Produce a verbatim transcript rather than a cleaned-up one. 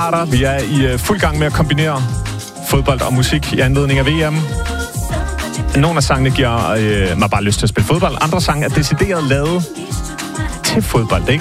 Vi er i uh, fuld gang med at kombinere fodbold og musik i anledning af V M. Nogle af sangene giver uh, mig bare lyst til at spille fodbold. Andre sange er decideret lavet til fodbold, ikke?